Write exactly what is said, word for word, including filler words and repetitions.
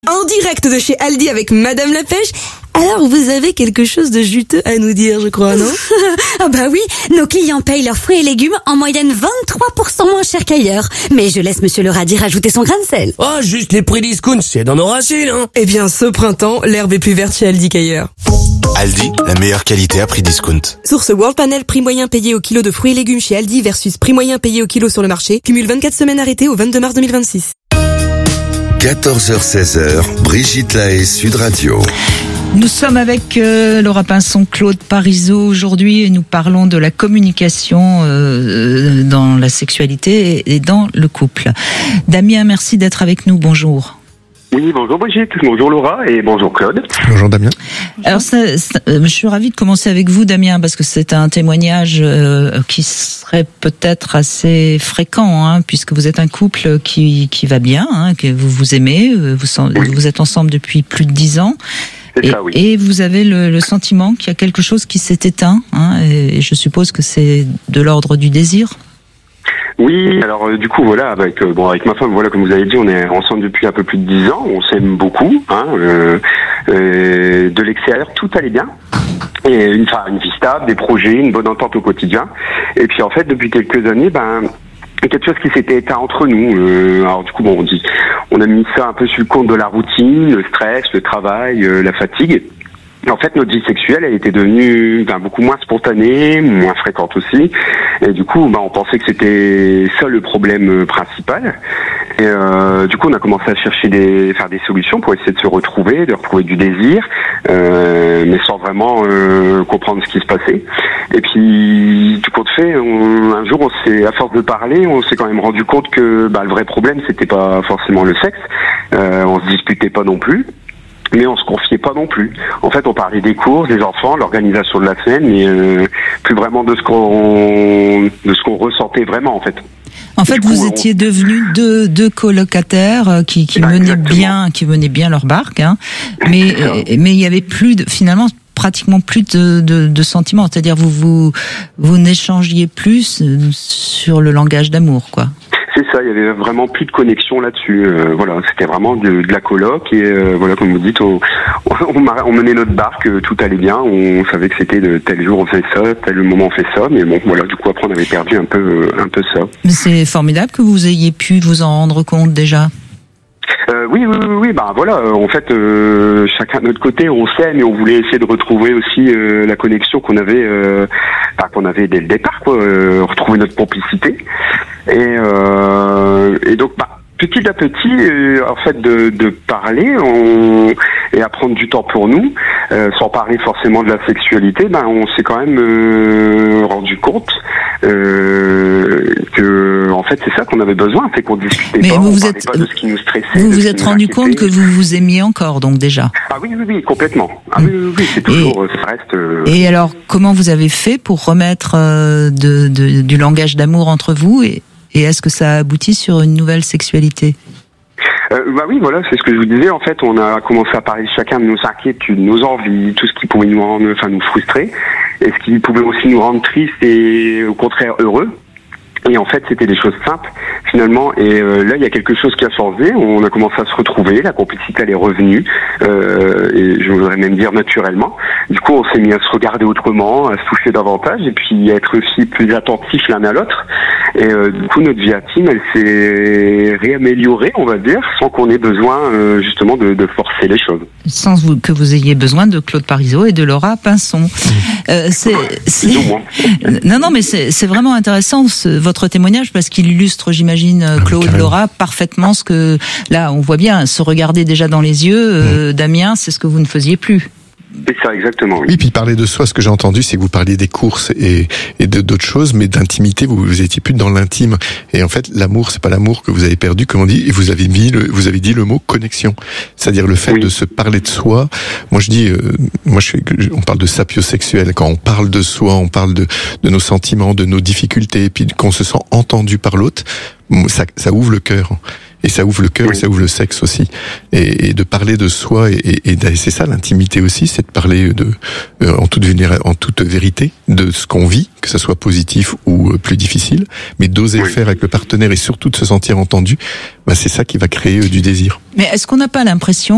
En direct de chez Aldi avec Madame la Pêche. Alors, vous avez quelque chose de juteux à nous dire, je crois, non? Ah bah oui, nos clients payent leurs fruits et légumes en moyenne vingt-trois pour cent moins cher qu'ailleurs. Mais je laisse Monsieur le radis rajouter son grain de sel. Oh, juste les prix discount, c'est dans nos racines, hein. Eh bien, ce printemps, l'herbe est plus verte chez Aldi qu'ailleurs. Aldi, la meilleure qualité à prix discount. Source World Panel, prix moyen payé au kilo de fruits et légumes chez Aldi versus prix moyen payé au kilo sur le marché. Cumule vingt-quatre semaines arrêtées au vingt-deux mars deux mille vingt-six. quatorze heures seize heures, Brigitte Lahaye, Sud Radio. Nous sommes avec euh, Laura Pinson, Claude Parisot aujourd'hui et nous parlons de la communication euh, dans la sexualité et dans le couple. Damien, merci d'être avec nous. Bonjour. Oui, bonjour Brigitte, bonjour Laura et bonjour Claude. Bonjour Damien. Alors, ça, ça, je suis ravie de commencer avec vous, Damien, parce que c'est un témoignage euh, qui serait peut-être assez fréquent, hein, puisque vous êtes un couple qui qui va bien, hein, que vous vous aimez, vous, oui. vous êtes ensemble depuis plus de dix ans. C'est Et, ça, oui. et vous avez le, le sentiment qu'il y a quelque chose qui s'est éteint, hein, et, et je suppose que c'est de l'ordre du désir. Oui, alors euh, du coup voilà, avec euh, bon avec ma femme, voilà, comme vous avez dit, on est ensemble depuis un peu plus de dix ans, on s'aime beaucoup, hein, euh, euh, de l'extérieur tout allait bien. Et une, enfin, une vie stable, des projets, une bonne entente au quotidien. Et puis en fait, depuis quelques années, ben il y a quelque chose qui s'était éteint entre nous. Euh, alors du coup, bon, on dit, on a mis ça un peu sur le compte de la routine, le stress, le travail, euh, la fatigue. Et en fait, notre vie sexuelle, elle était devenue ben, beaucoup moins spontanée, moins fréquente aussi. Et du coup, ben, on pensait que c'était ça le problème principal. Et euh, du coup, on a commencé à chercher des, faire des solutions pour essayer de se retrouver, de retrouver du désir, euh, mais sans vraiment euh, comprendre ce qui se passait. Et puis, tout compte fait, on, un jour, on s'est, à force de parler, on s'est quand même rendu compte que ben, le vrai problème, c'était pas forcément le sexe. Euh, on se disputait pas non plus. Mais on se confiait pas non plus. En fait, on parlait des cours, des enfants, l'organisation de la semaine, mais euh, plus vraiment de ce qu'on de ce qu'on ressentait vraiment, en fait. En fait, du vous coup, étiez devenus deux, deux colocataires qui, qui Ben, menaient exactement. bien, qui menaient bien leur barque, hein. Mais mais il y avait plus de, finalement pratiquement plus de, de, de sentiments. C'est-à-dire vous vous vous n'échangiez plus sur le langage d'amour, quoi. C'est ça, il y avait vraiment plus de connexion là-dessus. Euh, voilà, c'était vraiment de, de la coloc et euh, voilà, comme vous dites, on, on, on menait notre barque, tout allait bien. On savait que c'était de tel jour on fait ça, tel moment on fait ça, mais bon, voilà, du coup après on avait perdu un peu, un peu ça. Mais c'est formidable que vous ayez pu vous en rendre compte déjà. Euh, oui, oui, oui, oui, bah voilà. En fait, euh, chacun de notre côté, on s'aime et on voulait essayer de retrouver aussi euh, la connexion qu'on avait, euh, bah, qu'on avait dès le départ, quoi. Euh, retrouver notre complicité. Et, euh, et donc, bah, petit à petit, euh, en fait, de, de parler on, et à prendre du temps pour nous, euh, sans parler forcément de la sexualité, ben on s'est quand même euh, rendu compte euh, que, en fait, c'est ça qu'on avait besoin, c'est qu'on discutait Mais pas, vous on vous parlait êtes- pas de ce qui nous stressait. Vous de ce vous qui êtes nous rendu inquiétait. compte que vous vous aimiez encore, donc déjà. Ah oui, oui, oui, complètement. Ah oui, oui, oui, c'est toujours, ça reste. Euh... Et alors, comment vous avez fait pour remettre euh, de, de, du langage d'amour entre vous et, et est-ce que ça aboutit sur une nouvelle sexualité? Euh, bah oui, voilà, c'est ce que je vous disais. En fait, on a commencé à parler chacun de nos inquiétudes, nos envies, tout ce qui pouvait nous rendre, enfin nous frustrer, et ce qui pouvait aussi nous rendre tristes et au contraire heureux. Et en fait, c'était des choses simples, finalement. Et euh, là, il y a quelque chose qui a changé. On a commencé à se retrouver. La complicité, elle est revenue. Euh, et je voudrais même dire naturellement. Du coup, on s'est mis à se regarder autrement, à se toucher davantage, et puis à être aussi plus attentifs l'un à l'autre. Et euh, du coup, notre vie intime, elle s'est réaméliorée, on va dire, sans qu'on ait besoin, euh, justement, de, de forcer les choses. Sans vous, que vous ayez besoin de Claude Parisot et de Laura Pinson. Euh, c'est, c'est... Plus ou moins. Non, non, mais c'est, c'est vraiment intéressant ce, votre témoignage parce qu'il illustre, j'imagine, Claude, carrément. Laura, parfaitement ce que, là, on voit bien, se regarder déjà dans les yeux, euh, Damien, c'est ce que vous ne faisiez plus. C'est ça, exactement. Oui. Oui, puis parler de soi, ce que j'ai entendu, c'est que vous parliez des courses et, et de d'autres choses, mais d'intimité, vous, vous étiez plus dans l'intime. Et en fait, l'amour, c'est pas l'amour que vous avez perdu, comme on dit, et vous avez mis le, vous avez dit le mot connexion. C'est-à-dire le fait Oui. de se parler de soi. Moi, je dis, euh, moi, je fais, on parle de sapiosexuel. Quand on parle de soi, on parle de, de nos sentiments, de nos difficultés, et puis qu'on se sent entendu par l'autre, ça, ça ouvre le cœur. Et ça ouvre le cœur, Oui. et ça ouvre le sexe aussi. Et, et de parler de soi, et, et, et c'est ça l'intimité aussi, c'est de parler de, euh, en toute vulnéra- en toute vérité, de ce qu'on vit, que ça soit positif ou euh, plus difficile, mais d'oser Oui. le faire avec le partenaire et surtout de se sentir entendu. Bah, c'est ça qui va créer euh, du désir. Mais est-ce qu'on n'a pas l'impression